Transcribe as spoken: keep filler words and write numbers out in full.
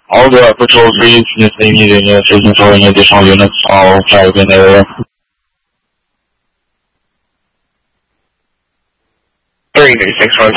All the patrol crews, if they need any assistance or any additional units, I'll try to get in there. three three six one